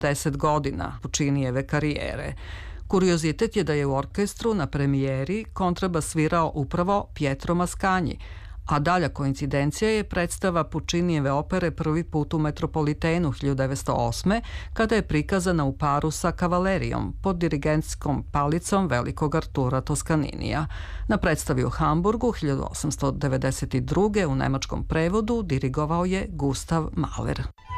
10 godina Puccinijeve karijere. Kuriozitet je da je u orkestru na premijeri kontrabas svirao upravo Pietro Mascagni, a dalja koincidencija je predstava Puccinijeve opere prvi put u Metropolitenu 1908. kada je prikazana u paru sa Kavalerijom pod dirigentskom palicom velikog Artura Toskaninija. Na predstavi u Hamburgu 1892. u nemačkom prevodu dirigovao je Gustav Mahler.